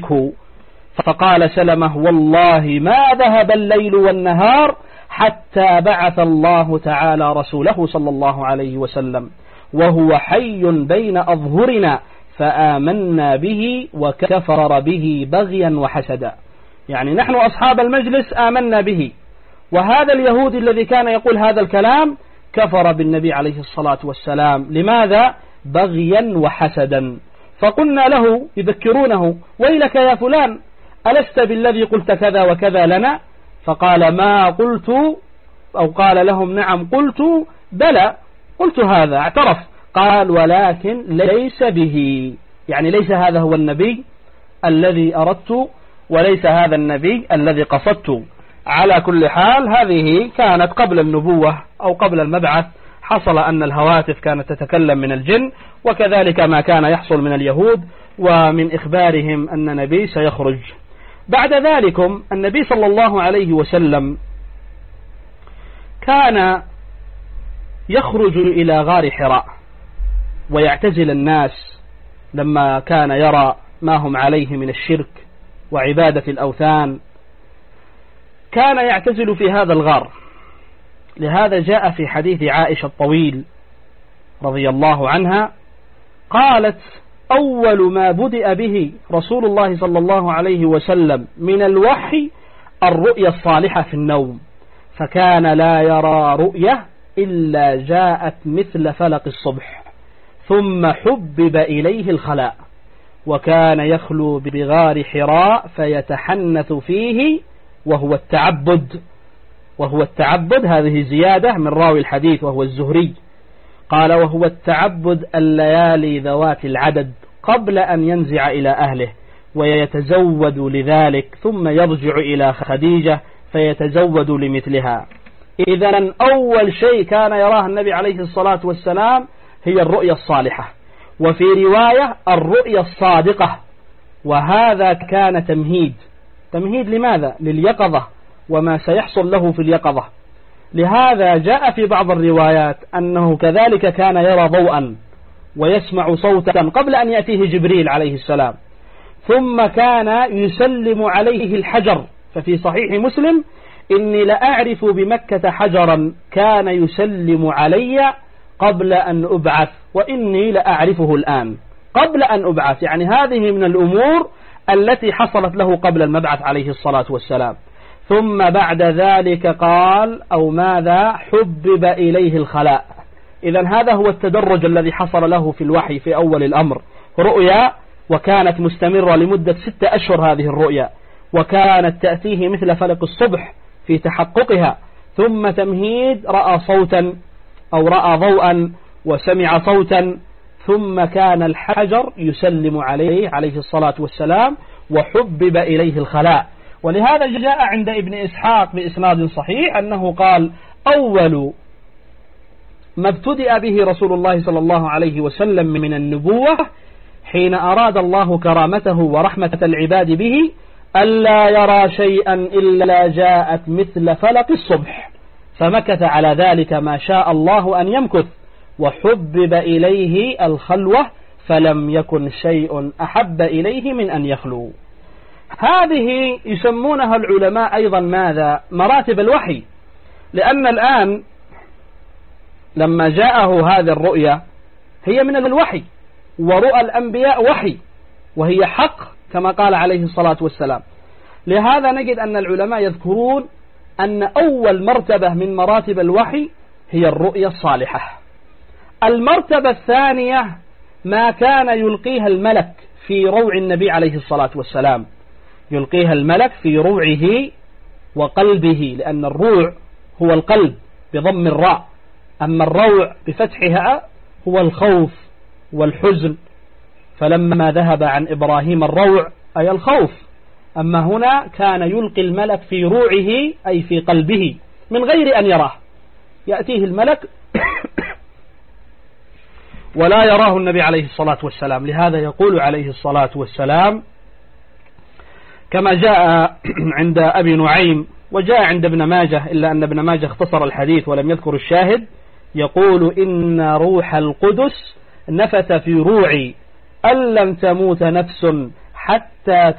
أدركه. فقال سلمة: والله ما ذهب الليل والنهار حتى بعث الله تعالى رسوله صلى الله عليه وسلم وهو حي بين أظهرنا فآمنا به وكفر به بغيا وحسدا. يعني نحن أصحاب المجلس آمنا به، وهذا اليهودي الذي كان يقول هذا الكلام كفر بالنبي عليه الصلاة والسلام. لماذا؟ بغيا وحسدا. فقلنا له يذكرونه: ويلك يا فلان، ألست بالذي قلت كذا وكذا لنا؟ فقال: ما قلت، أو قال لهم: نعم قلت، بلى قلت هذا، اعترف. قال: ولكن ليس به، يعني ليس هذا هو النبي الذي أردت، وليس هذا النبي الذي قصدت. على كل حال هذه كانت قبل النبوة أو قبل المبعث. حصل أن الهواتف كانت تتكلم من الجن، وكذلك ما كان يحصل من اليهود ومن إخبارهم أن نبي سيخرج. بعد ذلك النبي صلى الله عليه وسلم كان يخرج إلى غار حراء ويعتزل الناس لما كان يرى ما هم عليه من الشرك وعبادة الأوثان، كان يعتزل في هذا الغار. لهذا جاء في حديث عائشة الطويل رضي الله عنها قالت: أول ما بدأ به رسول الله صلى الله عليه وسلم من الوحي الرؤيا الصالحة في النوم، فكان لا يرى رؤية إلا جاءت مثل فلق الصبح، ثم حبب إليه الخلاء، وكان يخلو بغار حراء فيتحنث فيه وهو التعبد. هذه زيادة من راوي الحديث وهو الزهري، قال: وهو التعبد الليالي ذوات العدد قبل أن ينزع إلى أهله ويتزود لذلك، ثم يرجع إلى خديجة فيتزود لمثلها. إذن أول شيء كان يراه النبي عليه الصلاة والسلام هي الرؤيا الصالحة، وفي رواية الرؤيا الصادقة. وهذا كان تمهيد لماذا؟ لليقظة وما سيحصل له في اليقظة. لهذا جاء في بعض الروايات أنه كذلك كان يرى ضوءا ويسمع صوتا قبل أن يأتيه جبريل عليه السلام، ثم كان يسلم عليه الحجر. ففي صحيح مسلم: إني لأعرف بمكة حجرا كان يسلم علي قبل أن أبعث، وإني لأعرفه الآن قبل أن أبعث. يعني هذه من الأمور التي حصلت له قبل المبعث عليه الصلاة والسلام. ثم بعد ذلك قال: أو ماذا؟ حبب إليه الخلاء. إذن هذا هو التدرج الذي حصل له في الوحي في أول الأمر. رؤيا، وكانت مستمرة لمدة 6 أشهر هذه الرؤيا، وكانت تأتيه مثل فلق الصبح في تحققها. ثم تمهيد، رأى صوتا أو رأى ضوءا وسمع صوتا، ثم كان الحجر يسلم عليه الصلاة والسلام، وحبب إليه الخلاء. ولهذا جاء عند ابن إسحاق بإسناد صحيح أنه قال: أول ما ابتدأ به رسول الله صلى الله عليه وسلم من النبوة حين أراد الله كرامته ورحمة العباد به ألا يرى شيئا إلا جاءت مثل فلق الصبح، فمكث على ذلك ما شاء الله أن يمكث، وحبب إليه الخلوة فلم يكن شيء أحب إليه من أن يخلو. هذه يسمونها العلماء أيضا ماذا؟ مراتب الوحي. لأن الآن لما جاءه هذه الرؤيا هي من الوحي، ورؤى الأنبياء وحي، وهي حق كما قال عليه الصلاة والسلام. لهذا نجد أن العلماء يذكرون أن أول مرتبة من مراتب الوحي هي الرؤيا الصالحة. المرتبة الثانية ما كان يلقيها الملك في روع النبي عليه الصلاة والسلام، يلقيها الملك في روعه وقلبه، لأن الروع هو القلب بضم الراء، أما الروع بفتحها هو الخوف والحزن. فلما ذهب عن إبراهيم الروع أي الخوف، أما هنا كان يلقي الملك في روعه أي في قلبه من غير أن يراه، يأتيه الملك ولا يراه النبي عليه الصلاة والسلام. لهذا يقول عليه الصلاة والسلام كما جاء عند أبي نعيم وجاء عند ابن ماجه، إلا أن ابن ماجه اختصر الحديث ولم يذكر الشاهد، يقول: إن روح القدس نفث في روعي أن لم تموت نفس حتى